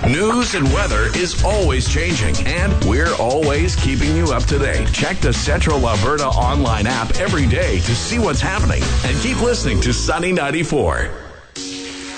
News and weather is always changing, and we're always keeping you up to date. Check the Central Alberta online app every day to see what's happening, and keep listening to Sunny 94.